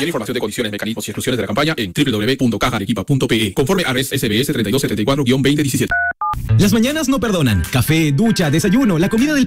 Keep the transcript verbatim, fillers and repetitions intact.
Mayor información de condiciones, mecanismos y exclusiones de la campaña en doble u doble u doble u punto caja arequipa punto pe e. Conforme a res S B S treinta y dos setenta y cuatro guión veinte diecisiete. Las mañanas no perdonan. Café, ducha, desayuno, la comida del